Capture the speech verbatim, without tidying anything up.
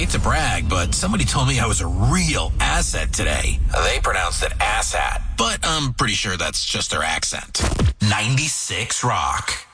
to brag, but somebody told me I was a real asset today. They pronounced it asshat, but I'm pretty sure that's just their accent. ninety-six Rock.